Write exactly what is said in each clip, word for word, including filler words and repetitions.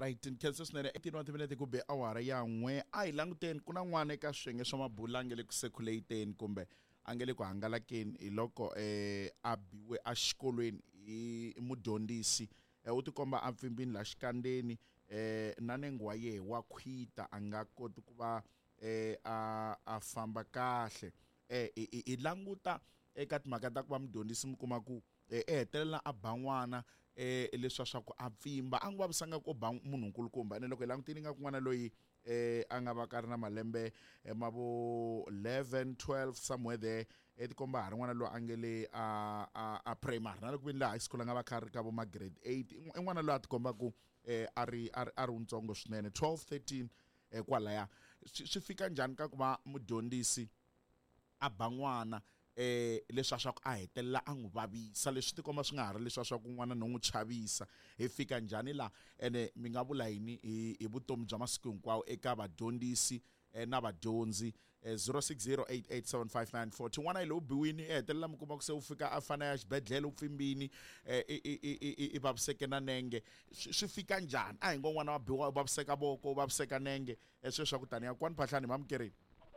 right, nkhensa swinene eighteen wa timinete ku be awara ya n'we a hi languteni ku na n'wana eka swiyenge swa mabulu a nge le ku circulating kumbe a nge le ku hangalakeni hi loko eh a biwe a xikolweni hi mudyondzisi u tikomba a pfimbini la xikandeni eh na nengo wa ye wa khwita a nga koti ku va eh a a famba kahle eh i languta eka timhaka ta ku va mudyondzisi mi kuma ku eh hetelela a ban'wana eh leswa swa ku a pfimba a nga vavisanga ku ba munhu nkulukumba ene loko hi langutini nga kun'wana loyi eh a nga va ka ri na malembe mavo eleven twelve somewhere there e tikomba ha ri n'wana loyi a nge le a a primary na loko vini laha high school a nga va kha ri ka vo ma grade eight i n'wana loyi a tikomba ku eh a ri a ri untsongo swinene twelve thirteen eh kwalaya swi fika njhani ka ku va mudyondzisi a ba n'wana eh leswa swa ku a hetelela a n'wi vavisa leswi tikomba swi nga ha ri leswa swa ku n'wana no n'wi chavisa hi fika njhani la ene mi nga vula yini hi vutomi bya masiku hinkwawo eka vadyondzisi na vadyondzi zero six zero eight eight seven five nine four n'wana yi lowu biwini e hetelela mi kuma ku se u fika a fana ya xibedhlele u pfimbini i vaviseke na nenge swi fika njhani a hi ngo n'wana wa biwa u vaviseka voko u vaviseka nenge sweswo swa ku taniya kwani Phahlani mamukereni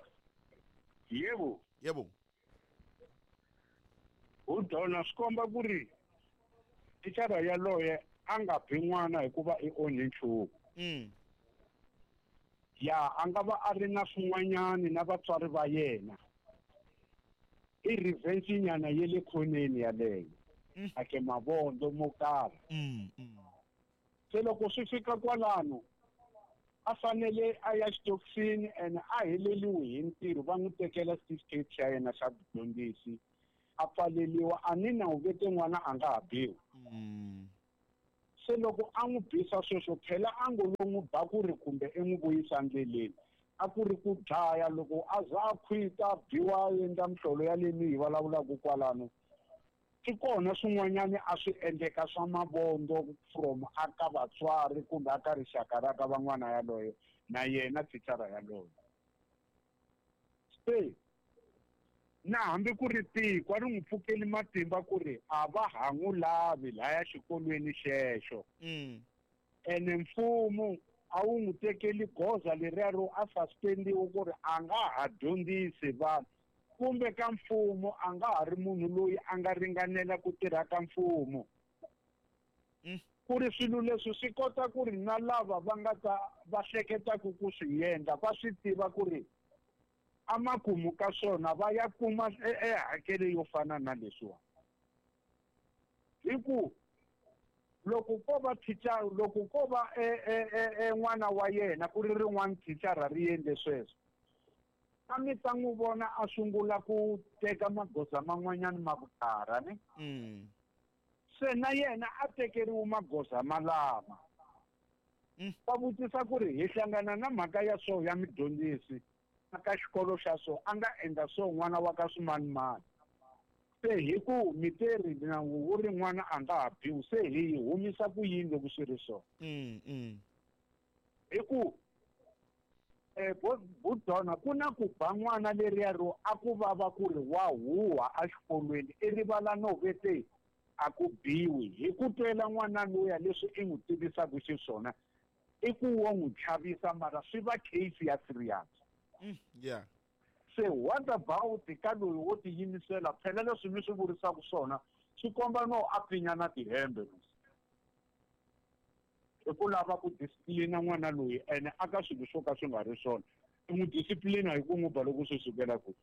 yebo yebo udona swikomba ku ri tichara yaloye a nga bi n'wana hikuva i onhe nchumu mm ya a nga va a ri na swin'wanyani na vatswari va yena i revenge nyana ye le khoneni yaleyo ake mavondo mo karhi mm se loko swi fika kwalano a fanele a ya xitokisini and a heleliwi hi ntirho va n'wi tekela certificate xa yena xa vudyondzisi a pfaleliwa a ni na u veke n'wana a nga ha biwi se loko a n'wi bisa sweswo phela a ngo lo n'wi ba ku ri kumbe i n'wi vuyisa ndleleni a ku ri ku dlaya loko a za a khwita biwa endla mihlolo ya le mi hi vulavulaka kwalano swi kona swin'wanyana a swi endleka swa mavondo from aka vatswari kumbe aka rixaka ra ka van'wana yaloye na yena thichara yaloye se na hambi ku ri tiko a ri n'wi pfukeli matimba ku ri a va ha n'wi lavi laya xikolweni xexo ene mfumo a wu n'wi tekeli goza leriya ro a suspendiwa ku ri a nga ha dyondzisi vanhu kumbe ka mfumo a nga ha ri munhu loyi a nga ringanela ku tirha ka mfumo ku ri swilo leswi swi kota ku ri na lava va nga ta va hleketaka ku swi endla va swi tiva ku ri a makumu ka swona va ya kuma ehakele yo fana na leswiwa hi ku loko ko va teacher loko ko va n'wana wa yena ku ri rin'wana teacher ri endle sweswo a mi ta n'wi vona a sungula ku teka magoza man'wanyana ma vukhara ne se na yena a tekeriwa magoza malama va vutisa ku ri hi hlangana na mhaka ya so ya midyondzisi aka xikolo xa so a nga endla so n'wana wa ka swimanimani se hi ku mitirhi na wu ri n'wana a nga ha biwi se hi humisa ku yini loko swi ri so hi ku eh budona ku na ku ba n'wana leriya ro a ku vava ku ri wa huwa a xikolweni i rivala no vete a ku biwi hi ku twela n'wana loya leswi i n'wi tivisaka xiswona i ku wo n'wi chavisa mara swi va case ya serious yeah se what about ka loyi wo tiyimisela phela leswi mi swi vurisaka swona swi komba no a pfinya na tihembe i ku lava ku discipline n'wana loyi ene aka swilo swo ka swi nga ri swona i n'wi discipline hi ku n'wi ba loko swi sukela ku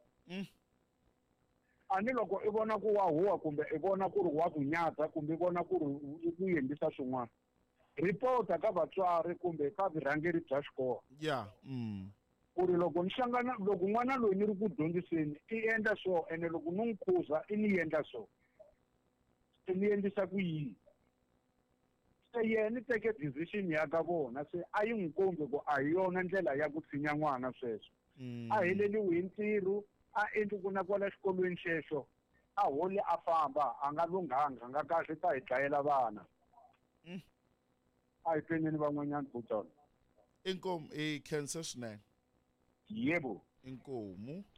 a ni loko i vona ku wa huwa kumbe i vona ku ri wa ku nyadza kumbe i vona ku ri i ku endlisa swin'wana reporta ka vatswari kumbe ka virhangeri bya xikolo yeah mm ku ri loko ni hlangana loko n'wana loyi ni ri ku dyondziseni i endla so ene loko ni n'wi khuza i ni endla so se ni endlisa ku yini se yena ni teke decision ya ka vona se a yi n'wi kombi ku a hi yona ndlela ya ku tshinya n'wana sweswo a heleliwi hi ntirho a endli ku na kwala xikolweni xexo a hole a famba a nga lunghanga a nga kahle ta hi dlayela vana a hi pfeneni van'wanyana ku tona inkomu i cancer swinene yebo inkomu